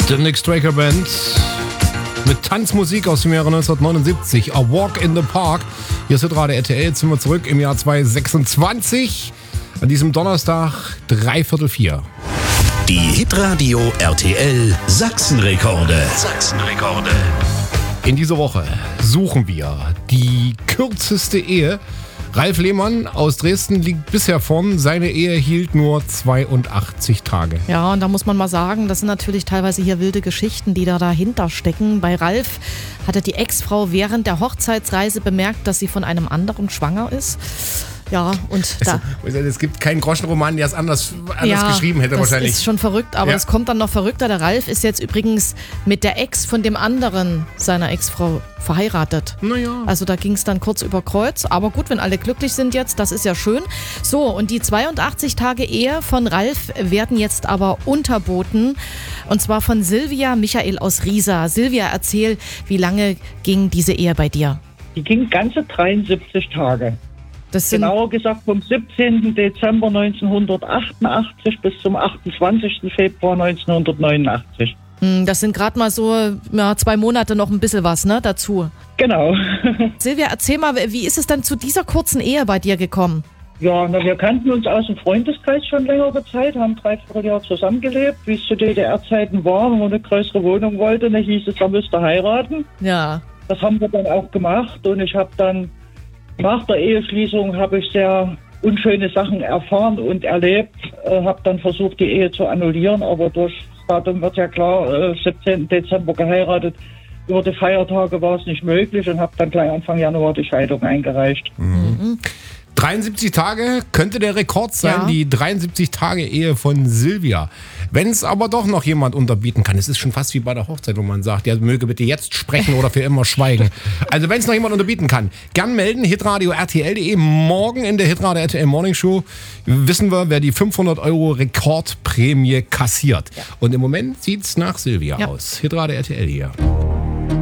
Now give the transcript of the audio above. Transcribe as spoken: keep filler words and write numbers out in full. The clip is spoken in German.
The Nick Straker Band mit Tanzmusik aus dem Jahre neunzehnhundertneunundsiebzig. A Walk in the Park. Hier ist Hitradio R T L. Jetzt sind wir zurück im Jahr zweitausendsechsundzwanzig. An diesem Donnerstag, dreiviertel vier. Die Hitradio R T L Sachsenrekorde. Sachsenrekorde. In dieser Woche suchen wir die kürzeste Ehe. Ralf Lehmann aus Dresden liegt bisher vorn. Seine Ehe hielt nur zweiundachtzig Tage. Ja, und da muss man mal sagen, das sind natürlich teilweise hier wilde Geschichten, die da dahinter stecken. Bei Ralf hatte die Ex-Frau während der Hochzeitsreise bemerkt, dass sie von einem anderen schwanger ist. Ja, und da... Also, es gibt keinen Groschenroman, der es anders, anders ja, geschrieben hätte das wahrscheinlich. Das ist schon verrückt, aber ja. es kommt dann noch verrückter. Der Ralf ist jetzt übrigens mit der Ex von dem anderen seiner Ex-Frau verheiratet. Naja. Also da ging es dann kurz über Kreuz. Aber gut, wenn alle glücklich sind jetzt, das ist ja schön. So, und die zweiundachtzig Tage Ehe von Ralf werden jetzt aber unterboten. Und zwar von Silvia Michael aus Riesa. Silvia, erzähl, wie lange ging diese Ehe bei dir? Die ging ganze dreiundsiebzig Tage. Das sind Genauer gesagt vom siebzehnten Dezember neunzehnhundertachtundachtzig bis zum achtundzwanzigsten Februar neunzehnhundertneunundachtzig. Das sind gerade mal so ja, zwei Monate noch ein bisschen was, ne, dazu. Genau. Silvia, erzähl mal, wie ist es denn zu dieser kurzen Ehe bei dir gekommen? Ja, na, wir kannten uns aus dem Freundeskreis schon längere Zeit, haben dreiviertel Jahr zusammengelebt, wie es zu D D R-Zeiten war, wenn man eine größere Wohnung wollte, dann hieß es, er müsste heiraten. Ja. Das haben wir dann auch gemacht und ich habe dann nach der Eheschließung habe ich sehr unschöne Sachen erfahren und erlebt, äh, habe dann versucht, die Ehe zu annullieren, aber durch das Datum wird ja klar, äh, siebzehnten Dezember geheiratet, über die Feiertage war es nicht möglich und habe dann gleich Anfang Januar die Scheidung eingereicht. Mhm. dreiundsiebzig Tage könnte der Rekord sein, ja. Die dreiundsiebzig Tage Ehe von Silvia. Wenn es aber doch noch jemand unterbieten kann, es ist schon fast wie bei der Hochzeit, wo man sagt, ja, möge bitte jetzt sprechen oder für immer schweigen. Also wenn es noch jemand unterbieten kann, gern melden, hitradio R T L punkt de. Morgen in der Hitradio R T L Morning Show wissen wir, wer die fünfhundert Euro Rekordprämie kassiert. Ja. Und im Moment sieht es nach Silvia ja. aus. Hitradio R T L hier.